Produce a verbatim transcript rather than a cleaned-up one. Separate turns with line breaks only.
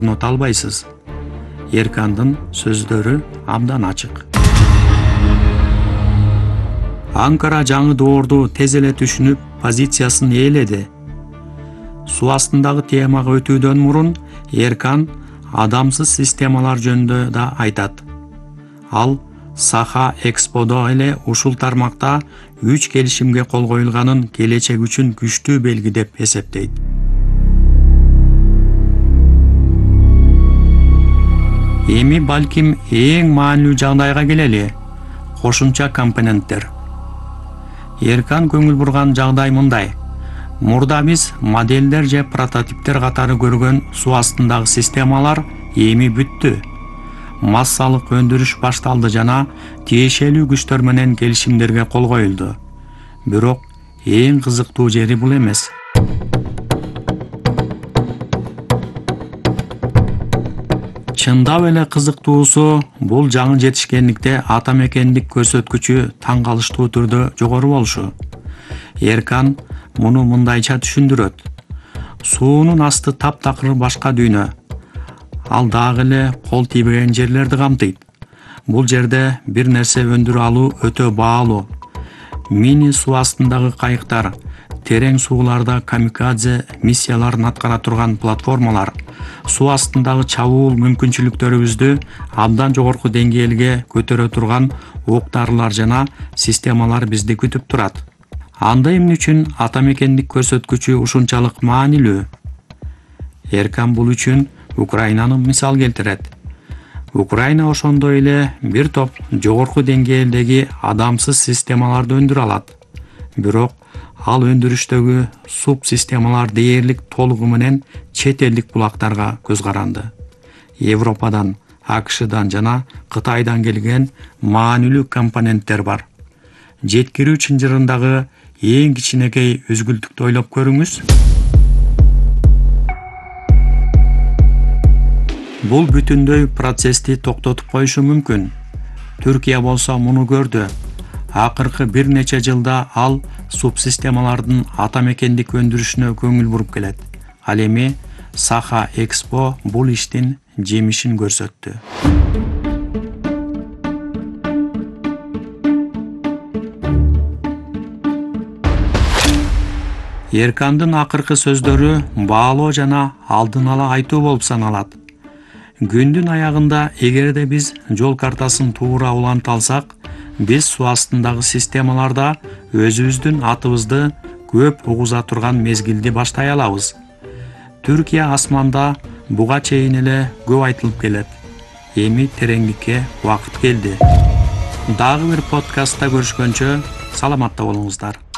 уnuта албайсыз. Эркандын сөздөрү абдан ачык. Анкара жаңы доорду тез эле түшүнүп, позициясын ээледи. Суу астындагы темага өтүүдөн мурун Эркан адамсыз системалар жөнүндө да айтат. Ал Саха Эксподо эле ушул тармакта үч келишимге кол коюлганын келечек үчүн күчтүү белги деп эсептейт. Эми балким эң маанилүү жагдайга келели. Кошумча компоненттер. Эркан көңүл бурган жагдай мындай. Мурда биз моделдер же прототиптер катары көргөн суу астындагы системалар эми бүттү. Массалык өндүрүш башталды жана тиешелүү күчтөр менен келишимдерге кол коюлду. Бирок эң кызыктуу жери бул эмес. Чындап эле кызыктуусу бул жаңы жетишкендикте ата мекендик көрсөткүчү таң калыштуу түрдө жогору болушу. Эркан муну мындайча түшүндүрөт. Суунун асты таптакыр башка дүйнө. Ал дагы эле кол тийбеген жерлерди камтыйт. Бул жерде бир нерсе өндүрө алуу өтө баалуу. Мини суу астындагы кайыктар, терең сууларда камикадзе миссияларын аткара турган платформалар, суу астындагы чабуул мүмкүнчүлүктөрүбүздү абдан жогорку деңгээлге көтөрө турган оок-дарылар жана системалар бизди күтүп турат. Анда эмне үчүн ата мекендик көрсөткүчү ушунчалык маанилүү? Эркан бул үчүн Украинаны мисал келтирет. Украина ошондой эле бир топ жогорку деңгээлдеги адамсыз системаларды өндүрө алат. Бирок ал өндүрүштөгү суб системалар дээрлик толугу менен чет элдик булактарга көз каранды. Европадан, АКШдан жана Кытайдан келген маанилүү компоненттер бар. Жеткирүү чынжырындагы эң кичинекей үзгүлтүктү ойлоп көрүңүз. Бул бүтүндөй процессти токтотуп коюшу мүмкүн. Түркия болсо муну көрдү. Акыркы бир нече жылда ал субсистемалардын ата мекендик өндүрүшүнө көңүл буруп келет. Ал эми Саха Экспо бул иштин жемишин көрсөттү. Эркандын акыркы сөздөрү баалоо жана алдын ала айтуу болуп саналат. Күндүн аягында эгерде биз жол картасын туура уланта алсак, биз суу астындагы системаларда өзүбүздүн атыбызды көп угуза турган мезгилди баштай алабыз. Түркия асманда буга чейин эле көп айтылып келет. Эми тереңдикке убакыт келди. Дагы бир подкастта көрүшкөнчө саламатта болуңуздар.